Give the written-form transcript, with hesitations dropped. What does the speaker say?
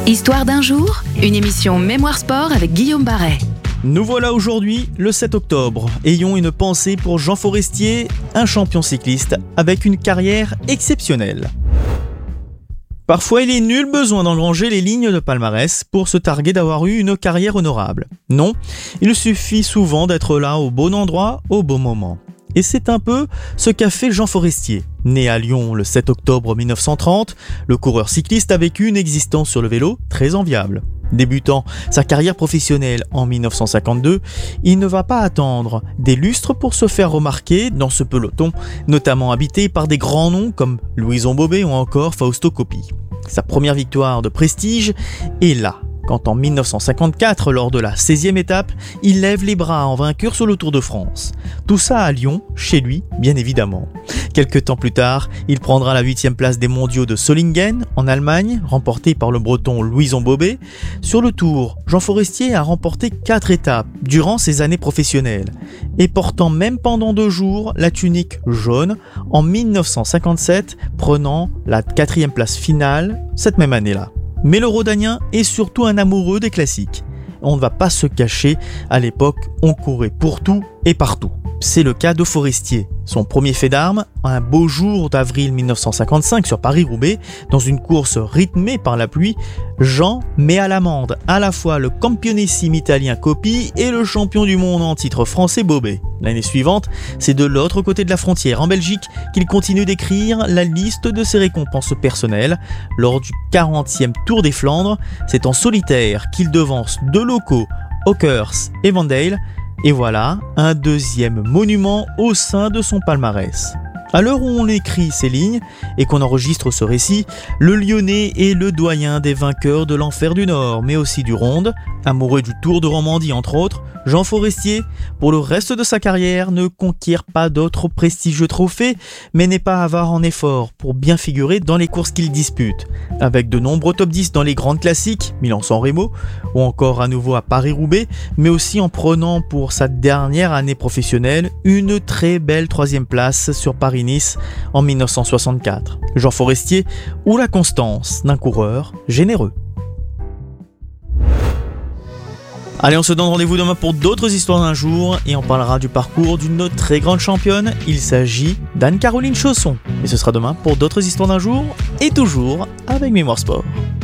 Histoire d'un jour, une émission Mémoire Sport avec Guillaume Barret. Nous voilà aujourd'hui le 7 octobre. Ayons une pensée pour Jean Forestier, un champion cycliste avec une carrière exceptionnelle. Parfois, il est nul besoin d'engranger les lignes de palmarès pour se targuer d'avoir eu une carrière honorable. Non, il suffit souvent d'être là au bon endroit, au bon moment. Et c'est un peu ce qu'a fait Jean Forestier. Né à Lyon le 7 octobre 1930, le coureur cycliste a vécu une existence sur le vélo très enviable. Débutant sa carrière professionnelle en 1952, il ne va pas attendre des lustres pour se faire remarquer dans ce peloton, notamment habité par des grands noms comme Louison Bobet ou encore Fausto Coppi. Sa première victoire de prestige est là, quand en 1954, lors de la 16e étape, il lève les bras en vainqueur sur le Tour de France. Tout ça à Lyon, chez lui, bien évidemment. Quelques temps plus tard, il prendra la 8e place des mondiaux de Solingen, en Allemagne, remporté par le breton Louison Bobet. Sur le Tour, Jean Forestier a remporté 4 étapes durant ses années professionnelles, et portant même pendant 2 jours la tunique jaune, en 1957, prenant la 4e place finale cette même année-là. Mais le Rhodanien est surtout un amoureux des classiques. On ne va pas se cacher, à l'époque, on courait pour tout et partout. C'est le cas de Forestier. Son premier fait d'armes, un beau jour d'avril 1955 sur Paris-Roubaix, dans une course rythmée par la pluie, Jean met à l'amende à la fois le campionissime italien Coppi et le champion du monde en titre français Bobet. L'année suivante, c'est de l'autre côté de la frontière, en Belgique, qu'il continue d'écrire la liste de ses récompenses personnelles. Lors du 40e Tour des Flandres, c'est en solitaire qu'il devance deux locaux, Ockers et Van Dale. Et voilà, un deuxième monument au sein de son palmarès. À l'heure où on écrit ces lignes et qu'on enregistre ce récit, le Lyonnais est le doyen des vainqueurs de l'Enfer du Nord, mais aussi du Ronde, amoureux du Tour de Romandie entre autres. Jean Forestier, pour le reste de sa carrière, ne conquiert pas d'autres prestigieux trophées, mais n'est pas avare en efforts pour bien figurer dans les courses qu'il dispute. Avec de nombreux top 10 dans les grandes classiques, Milan-San Remo, ou encore à nouveau à Paris-Roubaix, mais aussi en prenant pour sa dernière année professionnelle une très belle 3e place sur Paris-Nice en 1964. Jean Forestier ou la constance d'un coureur généreux. Allez, on se donne rendez-vous demain pour d'autres histoires d'un jour et on parlera du parcours d'une très grande championne. Il s'agit d'Anne-Caroline Chausson. Et ce sera demain pour d'autres histoires d'un jour et toujours avec Mémoire Sport.